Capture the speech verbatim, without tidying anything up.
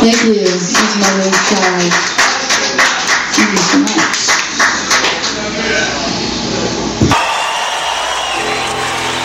Thank you. That's my little child. Thank you so much.